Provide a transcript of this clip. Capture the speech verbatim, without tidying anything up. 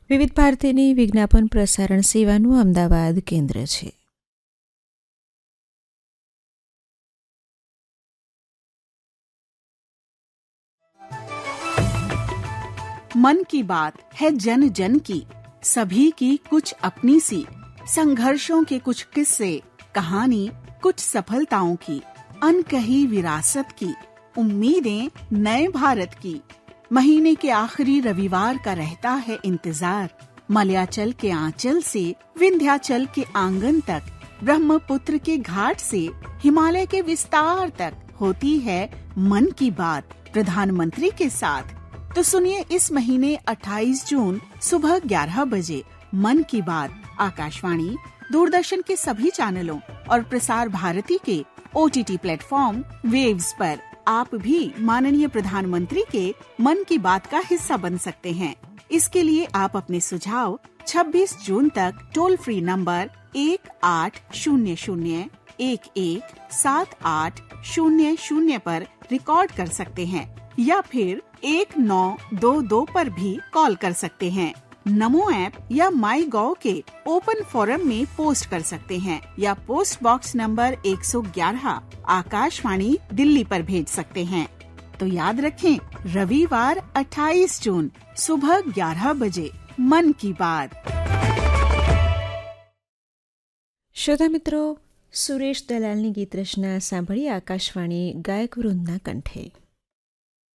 વિવિધ ભારતીની વિજ્ઞાપન પ્રસારણ સેવાનું અમદાવાદ કેન્દ્ર છે. मन की बात है जन जन की, सभी की कुछ अपनी सी, संघर्षों के कुछ किस्से, कहानी कुछ सफलताओं की, अनकही विरासत की, उम्मीदें नए भारत की. महीने के आखिरी रविवार का रहता है इंतजार. मलयाचल के आंचल से विंध्याचल के आंगन तक, ब्रह्मपुत्र के घाट से हिमालय के विस्तार तक होती है मन की बात प्रधानमंत्री के साथ. तो सुनिए इस महीने अट्ठाईस जून सुबह ग्यारह बजे मन की बात आकाशवाणी, दूरदर्शन के सभी चैनलों और प्रसार भारती के ओटीटी प्लेटफॉर्म वेव्स पर. आप भी माननीय प्रधानमंत्री के मन की बात का हिस्सा बन सकते हैं. इसके लिए आप अपने सुझाव छब्बीस जून तक टोल फ्री नंबर एक आठ शून्य शून्य एक एक सात आठ शून्य शून्य पर रिकॉर्ड कर सकते हैं या फिर एक नौ दो दो पर भी कॉल कर सकते हैं. नमो ऐप या माई गॉव के ओपन फोरम में पोस्ट कर सकते हैं या पोस्ट बॉक्स नंबर एक सौ ग्यारह आकाशवाणी दिल्ली पर भेज सकते हैं. तो याद रखें, रविवार अट्ठाईस जून सुबह ग्यारह बजे मन की बात. શ્રોતા મિત્રો, સુરેશ દલાલની ગીત રચના સાંભળી આકાશવાણી ગાયક વૃંદના કંઠે.